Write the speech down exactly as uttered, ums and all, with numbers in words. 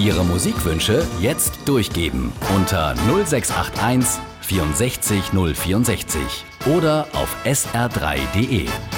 Ihre Musikwünsche jetzt durchgeben unter null sechs acht eins vierundsechzig null vierundsechzig oder auf s r drei punkt d e.